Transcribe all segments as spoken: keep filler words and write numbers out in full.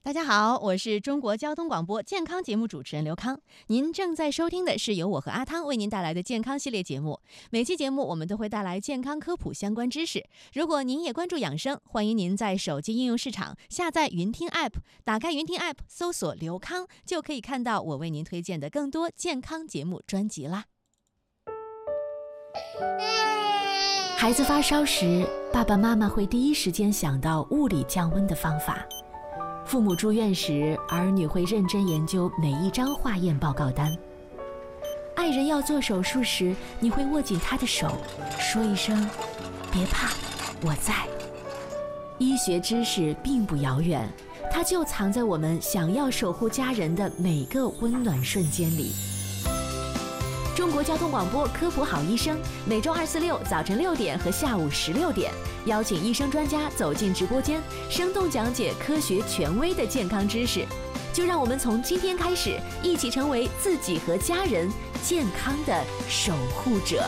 大家好，我是中国交通广播健康节目主持人刘康。您正在收听的是由我和阿汤为您带来的健康系列节目。每期节目我们都会带来健康科普相关知识。如果您也关注养生，欢迎您在手机应用市场下载云听 App， 打开云听 App 搜索刘康，就可以看到我为您推荐的更多健康节目专辑啦。 孩子发烧时，爸爸妈妈会第一时间想到物理降温的方法。父母住院时，儿女会认真研究每一张化验报告单。爱人要做手术时，你会握紧他的手，说一声“别怕，我在”。医学知识并不遥远，它就藏在我们想要守护家人的每个温暖瞬间里。中国交通广播科普好医生，每周二、四、六早晨六点和下午十六点，邀请医生专家走进直播间，生动讲解科学权威的健康知识。就让我们从今天开始，一起成为自己和家人健康的守护者。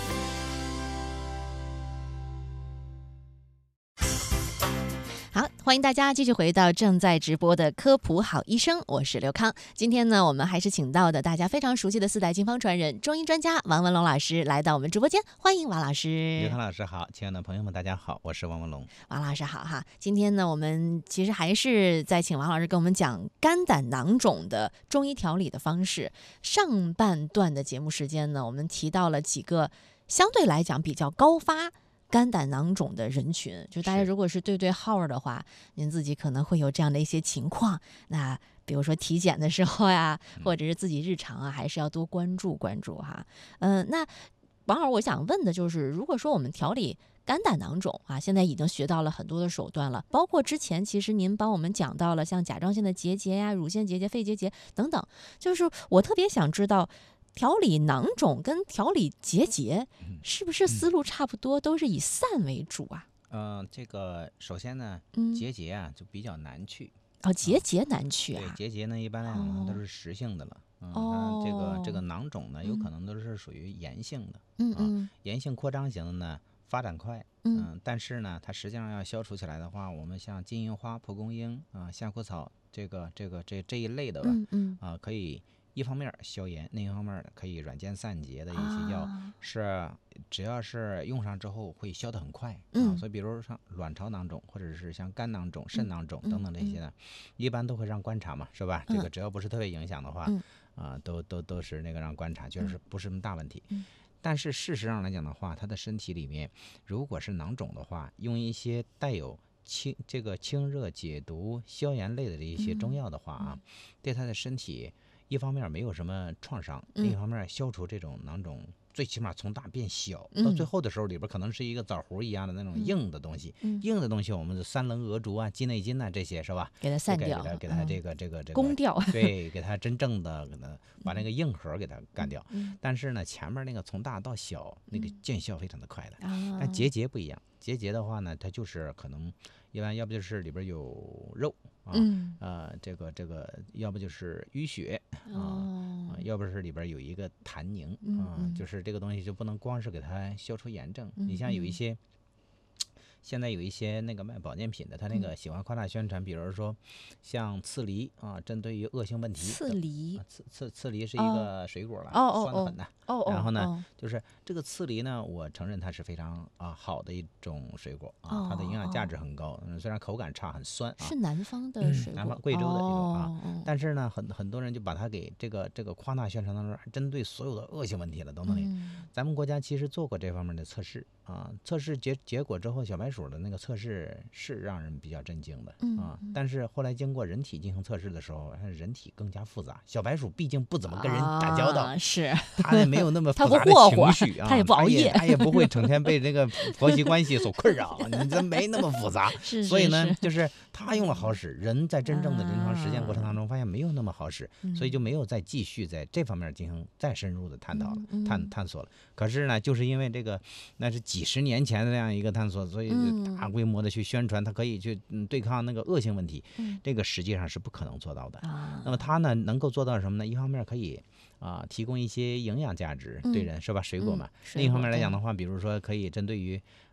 好，欢迎大家继续回到正在直播的科普好医生，我是刘康。今天呢，我们还是请到的大家非常熟悉的四代金方传人中医专家王文龙老师来到我们直播间，欢迎王老师。 刘康老师好，亲爱的朋友们大家好，我是王文龙。 王老师好哈，今天呢，我们其实还是在请王老师跟我们讲肝胆囊肿的中医调理的方式。上半段的节目时间呢，我们提到了几个相对来讲比较高发肝胆囊肿的人群，就大家如果是对对号的话，您自己可能会有这样的一些情况。那比如说体检的时候呀，或者是自己日常啊，还是要多关注关注哈。嗯、呃，那王老师，我想问的就是，如果说我们调理肝胆囊肿啊，现在已经学到了很多的手段了，包括之前其实您帮我们讲到了像甲状腺的结节呀、乳腺结节、肺结节等等，就是我特别想知道，调理囊肿跟调理结节是不是思路差不多，都是以散为主啊？ 嗯、呃，这个首先呢，结节啊就比较难去。 哦，结节难去啊？ 对，结节呢一般来讲呢、哦、都是湿性的了。嗯， 哦， 这个这个囊肿呢，有可能都是属于炎性的。 嗯嗯、 啊，炎性扩张型的呢，发展快。嗯、呃，但是呢，它实际上要消除起来的话，我们像金银花、蒲公英啊、夏枯草这个这个这这一类的吧， 嗯嗯啊，可以。一方面消炎，另一方面可以软坚散结的一些药，啊、是只要是用上之后会消得很快。嗯、啊，所以比如像卵巢囊肿，或者是像肝囊肿、肾囊肿等等这些呢，嗯嗯、一般都会让观察嘛，是吧？嗯、这个只要不是特别影响的话，嗯、啊，都都都是那个让观察，就是不是什么大问题。嗯、但是事实上来讲的话，他的身体里面如果是囊肿的话，用一些带有清这个清热解毒、消炎类的这一些中药的话啊，嗯、对他的身体。一方面没有什么创伤，另一方面消除这种囊肿，最起码从大变小，到最后的时候里边可能是一个枣核一样的那种硬的东西，硬的东西我们的三棱鹅竹啊、鸡内金啊这些是吧？ 给它散掉， 给它给它这个这个这个攻掉， 对，给它真正的给它把那个硬核给它干掉。但是呢，前面那个从大到小那个见效非常的快的，但结节不一样，结节的话呢，它就是可能一般要不就是里边有肉。啊，嗯、呃，这个这个，要不就是淤血啊、哦呃，要不是里边有一个痰凝啊、呃，就是这个东西就不能光是给它消除炎症。嗯、你像有一些，现在有一些那个卖保健品的，他那个喜欢夸大宣传，比如说像刺梨啊，针对于恶性问题。 刺梨， 啊、刺刺刺梨是一个水果了， 哦、 酸的很的。 哦哦。 然后呢， 哦、 就是这个刺梨呢，我承认它是非常啊好的一种水果啊，它的营养价值很高。嗯，虽然口感差，很酸啊。 是南方的水果， 南方贵州的一种啊。 哦、 但是呢，很很多人就把它给这个这个夸大宣传当中，针对所有的恶性问题了等等。嗯、咱们国家其实做过这方面的测试啊，测试结结果之后，小白鼠的那个测试。是是让人比较震惊的啊，嗯、但是后来经过人体进行测试的时候，人体更加复杂。小白鼠毕竟不怎么跟人打交道， 啊、是它也没有那么复杂的情绪啊， 它也不熬夜， 它也不会整天被这个婆媳关系所困扰，你这没那么复杂。 是是是， 所以呢，就是它用了好使，人在真正的临床实践过程当中发现没有那么好使，嗯、所以就没有再继续在这方面进行再深入的探讨了，嗯、探探索了。可是呢，就是因为这个那是几十年前的这样一个探索，所以大规模的去宣传，它可以去对抗那个恶性问题，嗯、这个实际上是不可能做到的。啊、那么它呢，能够做到什么呢？一方面可以啊、呃、提供一些营养价值，对人、嗯、是吧？水果嘛。嗯、另一方面来讲的话，比如说可以针对于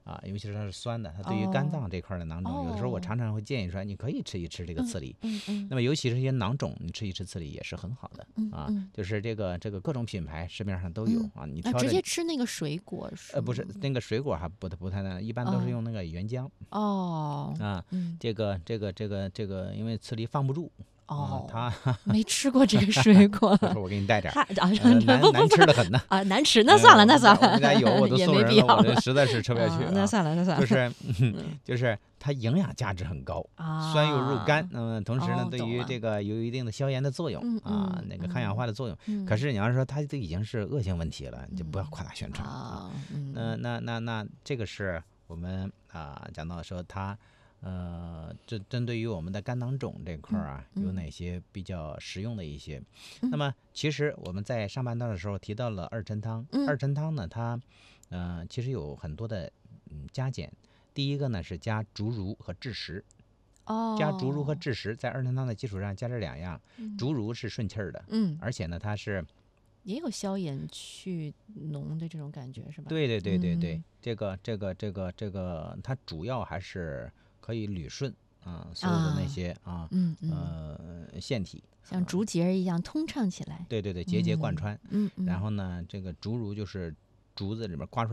啊，尤其是它是酸的，它对于肝脏这块的囊肿， 哦、 有的时候我常常会建议说，你可以吃一吃这个刺梨。 嗯嗯嗯、 那么尤其是一些囊肿，你吃一吃刺梨也是很好的、 嗯、 啊。 嗯、 就是这个这个各种品牌市面上都有、嗯、啊，你挑直接吃那个水果是？ 呃，不是那个水果还不不太那，一般都是用那个原浆。 哦。 啊， 嗯、 这个这个这个这个，因为刺梨放不住。 哦， 他没吃过这个水果， 我说我给你带点， 啊， 呃、难难吃的很呢。 啊，难吃，那算了，那算了， 我家有我都送人了，我这实在是吃不下去、 啊。那算了，那算了， 就是、嗯、就是它营养价值很高， 啊、 酸又入肝，那、呃、么同时呢， 哦、 对于这个有一定的消炎的作用、 嗯、 啊，那个抗氧化的作用。 嗯、 可是你要是说它这已经是恶性问题了，你就不要夸大宣传、 嗯、 啊。 嗯、 那那那那这个是我们啊讲到说它。呃，这针对于我们的肝囊肿这块啊、嗯，有哪些比较实用的一些？ 嗯、 那么其实我们在上半段的时候提到了二陈汤， 嗯、 二陈汤呢，它呃其实有很多的嗯加减。第一个呢是加竹茹和枳实， 哦， 加竹茹和枳实，在二陈汤的基础上加这两样。 嗯、 竹茹是顺气儿的， 嗯， 而且呢它是也有消炎去脓的这种感觉是吧？ 对对对对对， 嗯、 这个这个这个这个它主要还是可以捋顺。啊，所有的那些啊， 啊嗯嗯、 呃，腺体像竹节一样通畅起来。 对对对，节节贯穿。 嗯，嗯然后呢，这个竹茹就是竹子里面刮出来。